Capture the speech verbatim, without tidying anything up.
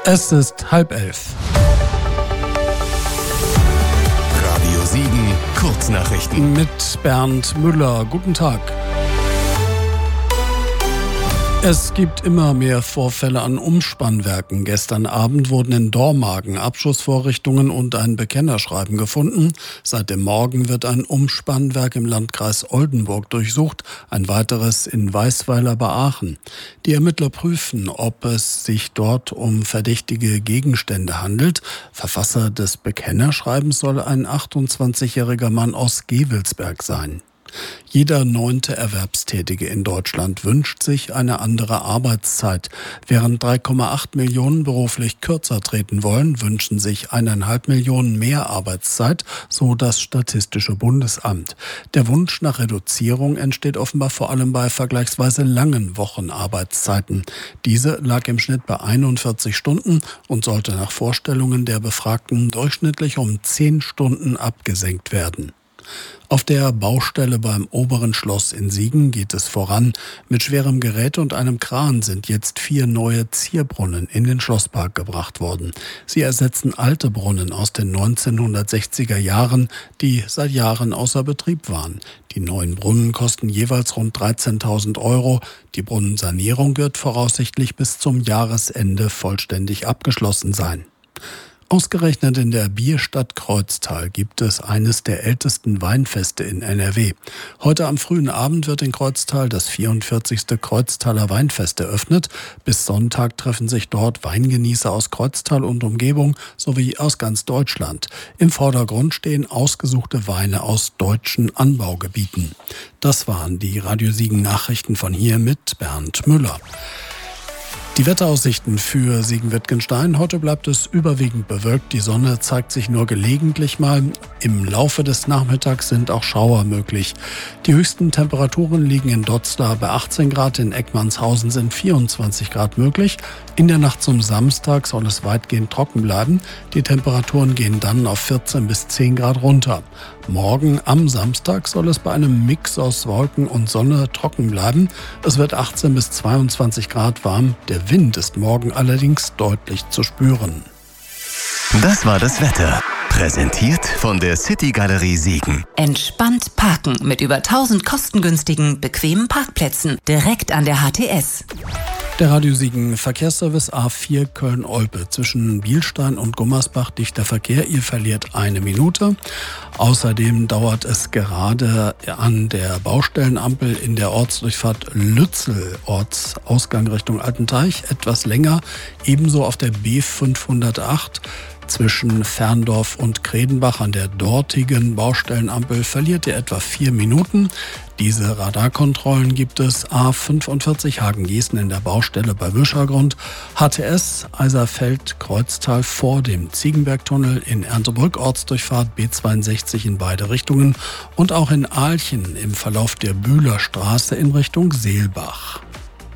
Es ist halb elf. Radio Siegen, Kurznachrichten. Mit Bernd Müller. Guten Tag. Es gibt immer mehr Vorfälle an Umspannwerken. Gestern Abend wurden in Dormagen Abschussvorrichtungen und ein Bekennerschreiben gefunden. Seit dem Morgen wird ein Umspannwerk im Landkreis Oldenburg durchsucht, ein weiteres in Weißweiler bei Aachen. Die Ermittler prüfen, ob es sich dort um verdächtige Gegenstände handelt. Verfasser des Bekennerschreibens soll ein achtundzwanzigjähriger Mann aus Gevelsberg sein. Jeder neunte Erwerbstätige in Deutschland wünscht sich eine andere Arbeitszeit. Während drei Komma acht Millionen beruflich kürzer treten wollen, wünschen sich eineinhalb Millionen mehr Arbeitszeit, so das Statistische Bundesamt. Der Wunsch nach Reduzierung entsteht offenbar vor allem bei vergleichsweise langen Wochenarbeitszeiten. Diese lag im Schnitt bei einundvierzig Stunden und sollte nach Vorstellungen der Befragten durchschnittlich um zehn Stunden abgesenkt werden. Auf der Baustelle beim Oberen Schloss in Siegen geht es voran. Mit schwerem Gerät und einem Kran sind jetzt vier neue Zierbrunnen in den Schlosspark gebracht worden. Sie ersetzen alte Brunnen aus den neunzehnhundertsechziger Jahren, die seit Jahren außer Betrieb waren. Die neuen Brunnen kosten jeweils rund dreizehntausend Euro. Die Brunnensanierung wird voraussichtlich bis zum Jahresende vollständig abgeschlossen sein. Ausgerechnet in der Bierstadt Kreuztal gibt es eines der ältesten Weinfeste in N R W. Heute am frühen Abend wird in Kreuztal das vierundvierzigste Kreuztaler Weinfest eröffnet. Bis Sonntag treffen sich dort Weingenießer aus Kreuztal und Umgebung sowie aus ganz Deutschland. Im Vordergrund stehen ausgesuchte Weine aus deutschen Anbaugebieten. Das waren die Radio Siegen Nachrichten von hier mit Bernd Müller. Die Wetteraussichten für Siegen-Wittgenstein. Heute bleibt es überwiegend bewölkt. Die Sonne zeigt sich nur gelegentlich mal. Im Laufe des Nachmittags sind auch Schauer möglich. Die höchsten Temperaturen liegen in Dotzlar bei achtzehn Grad. In Eckmannshausen sind vierundzwanzig Grad möglich. In der Nacht zum Samstag soll es weitgehend trocken bleiben. Die Temperaturen gehen dann auf vierzehn bis zehn Grad runter. Morgen am Samstag soll es bei einem Mix aus Wolken und Sonne trocken bleiben. Es wird achtzehn bis zweiundzwanzig Grad warm. Der Wind ist morgen allerdings deutlich zu spüren. Das war das Wetter. Präsentiert von der City Galerie Siegen. Entspannt parken mit über tausend kostengünstigen, bequemen Parkplätzen direkt an der H T S. Der Radio Siegen Verkehrsservice A vier Köln-Olpe. Zwischen Bielstein und Gummersbach dichter Verkehr. Ihr verliert eine Minute. Außerdem dauert es gerade an der Baustellenampel in der Ortsdurchfahrt Lützel, Ortsausgang Richtung Altenteich, etwas länger. Ebenso auf der B fünfhundertacht. Zwischen Ferndorf und Kredenbach an der dortigen Baustellenampel verliert ihr etwa vier Minuten. Diese Radarkontrollen gibt es A fünfundvierzig Hagen-Gießen in der Baustelle bei Wischergrund, H T S Eiserfeld-Kreuztal vor dem Ziegenbergtunnel in Erntebrück, Ortsdurchfahrt B zweiundsechzig in beide Richtungen und auch in Ahlchen im Verlauf der Bühlerstraße in Richtung Seelbach.